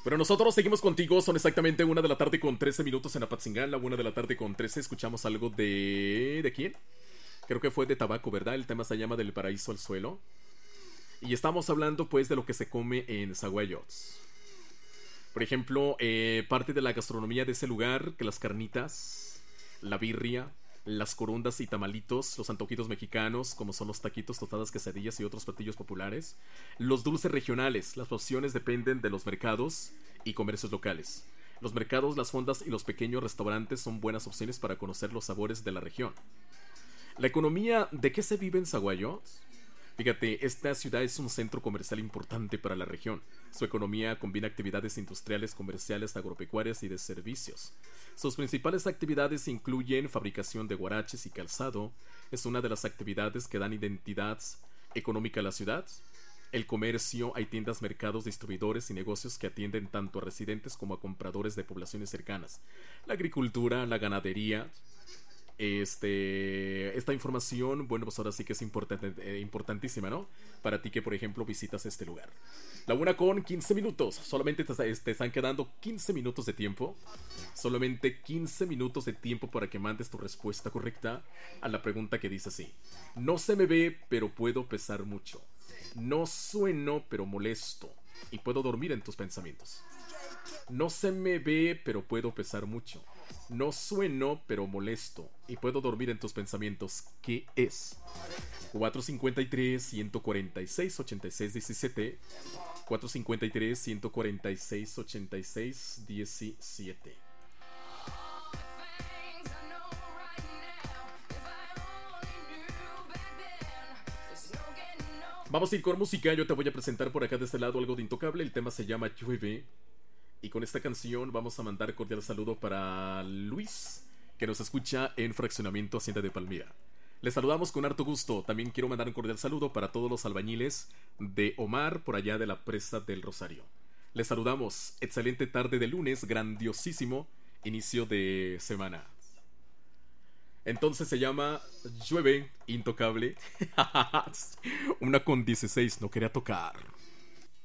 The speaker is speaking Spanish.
Pero nosotros seguimos contigo, son exactamente 1 de la tarde con 13 minutos en Apatzingán, 1 de la tarde con 13, escuchamos algo de... ¿De quién? Creo que fue de Tabaco, ¿verdad? El tema se llama Del Paraíso al Suelo. Y estamos hablando pues de lo que se come en Zaguayots. Por ejemplo, parte de la gastronomía de ese lugar, que las carnitas, la birria, las corundas y tamalitos, los antojitos mexicanos, como son los taquitos, tostadas, quesadillas y otros platillos populares. Los dulces regionales, las opciones dependen de los mercados y comercios locales. Los mercados, las fondas y los pequeños restaurantes son buenas opciones para conocer los sabores de la región. La economía, ¿de qué se vive en Zaguayots? Fíjate, esta ciudad es un centro comercial importante para la región. Su economía combina actividades industriales, comerciales, agropecuarias y de servicios. Sus principales actividades incluyen fabricación de huaraches y calzado. Es una de las actividades que dan identidad económica a la ciudad. El comercio, hay tiendas, mercados, distribuidores y negocios que atienden tanto a residentes como a compradores de poblaciones cercanas. La agricultura, la ganadería. Esta información, bueno, pues ahora sí que es importantísima, ¿no? Para ti que, por ejemplo, visitas este lugar. 1:15. Solamente te están quedando 15 minutos de tiempo. Solamente 15 minutos de tiempo para que mandes tu respuesta correcta a la pregunta que dice así. No se me ve, pero puedo pesar mucho. No sueno, pero molesto. Y puedo dormir en tus pensamientos. No se me ve, pero puedo pesar mucho. No sueno, pero molesto. Y puedo dormir en tus pensamientos. ¿Qué es? 453-146-8617. 453-146-8617. Vamos a ir con música. Yo te voy a presentar por acá de este lado algo de Intocable. El tema se llama Llueve. Y con esta canción vamos a mandar cordial saludo para Luis, que nos escucha en Fraccionamiento Hacienda de Palmira. Les saludamos con harto gusto. También quiero mandar un cordial saludo para todos los albañiles de Omar, por allá de la Presa del Rosario. Les saludamos. Excelente tarde de lunes, grandiosísimo inicio de semana. Entonces se llama Llueve, Intocable. 1:16, no quería tocar.